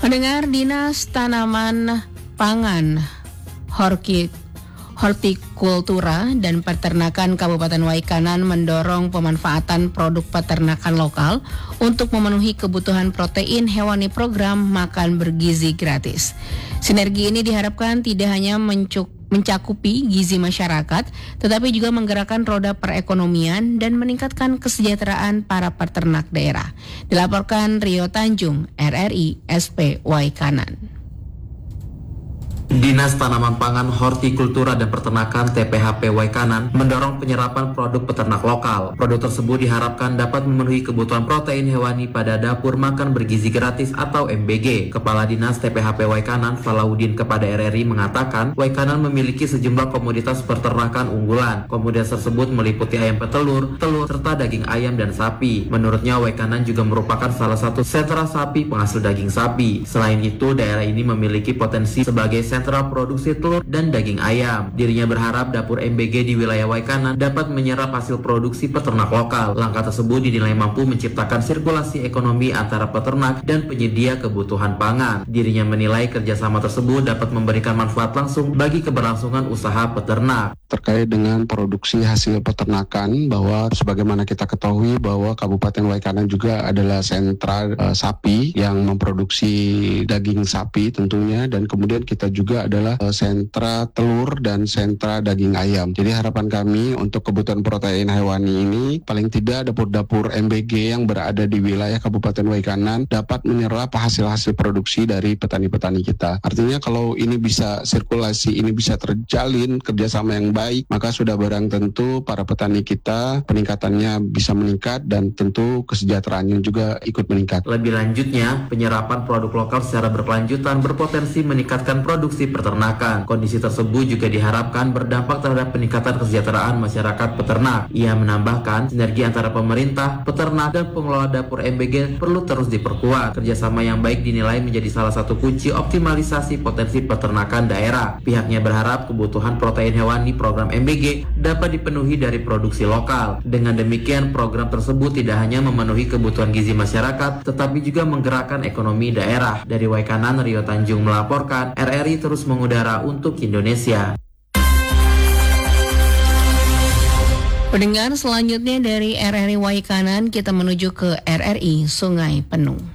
Pendengar, Dinas Tanaman Pangan, Hortikultura dan Peternakan Kabupaten Waikanan mendorong pemanfaatan produk peternakan lokal untuk memenuhi kebutuhan protein hewani program Makan Bergizi Gratis. Sinergi ini diharapkan tidak hanya mencakupi gizi masyarakat, tetapi juga menggerakkan roda perekonomian dan meningkatkan kesejahteraan para peternak daerah. Dilaporkan Rio Tanjung, RRI SP Waikanan. Dinas Tanaman Pangan, Hortikultura dan Peternakan TPHP Waikanan mendorong penyerapan produk peternak lokal. Produk tersebut diharapkan dapat memenuhi kebutuhan protein hewani pada dapur makan bergizi gratis atau MBG. Kepala Dinas TPHP Waikanan, Falaudin kepada RRI mengatakan, Waikanan memiliki sejumlah komoditas peternakan unggulan. Komoditas tersebut meliputi ayam petelur, telur, serta daging ayam dan sapi. Menurutnya, Waikanan juga merupakan salah satu sentra sapi penghasil daging sapi. Selain itu, daerah ini memiliki potensi sebagai sentra produksi telur dan daging ayam. Dirinya berharap dapur MBG di wilayah Waikanan dapat menyerap hasil produksi peternak lokal. Langkah tersebut dinilai mampu menciptakan sirkulasi ekonomi antara peternak dan penyedia kebutuhan pangan. Dirinya menilai kerjasama tersebut dapat memberikan manfaat langsung bagi keberlangsungan usaha peternak. Terkait dengan produksi hasil peternakan, bahwa sebagaimana kita ketahui bahwa Kabupaten Waikanan juga adalah sentra sapi yang memproduksi daging sapi tentunya, dan kemudian kita juga adalah sentra telur dan sentra daging ayam. Jadi harapan kami untuk kebutuhan protein hewani ini, paling tidak dapur-dapur MBG yang berada di wilayah Kabupaten Waikanan dapat menyerap hasil-hasil produksi dari petani-petani kita. Artinya kalau ini bisa sirkulasi, ini bisa terjalin kerjasama yang baik, maka sudah barang tentu para petani kita peningkatannya bisa meningkat dan tentu kesejahteraannya juga ikut meningkat. Lebih lanjutnya, penyerapan produk lokal secara berkelanjutan berpotensi meningkatkan produksi peternakan. Kondisi tersebut juga diharapkan berdampak terhadap peningkatan kesejahteraan masyarakat peternak. Ia menambahkan, sinergi antara pemerintah, peternak, dan pengelola dapur MBG perlu terus diperkuat. Kerjasama yang baik dinilai menjadi salah satu kunci optimalisasi potensi peternakan daerah. Pihaknya berharap kebutuhan protein hewani program MBG dapat dipenuhi dari produksi lokal. Dengan demikian, program tersebut tidak hanya memenuhi kebutuhan gizi masyarakat, tetapi juga menggerakkan ekonomi daerah. Dari Waikanan, Rio Tanjung melaporkan, RRI terus mengudara untuk Indonesia. Pendengar, selanjutnya dari RRI Waikanan kita menuju ke RRI Sungai Penuh.